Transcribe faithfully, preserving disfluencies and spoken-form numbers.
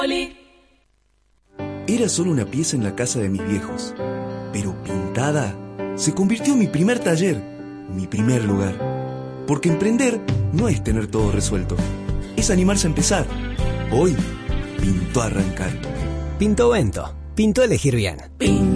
Era solo una pieza en la casa de mis viejos, pero pintada se convirtió en mi primer taller, mi primer lugar. Porque emprender no es tener todo resuelto, es animarse a empezar. Hoy pintó arrancar. Pinto Vento. Pintó elegir bien.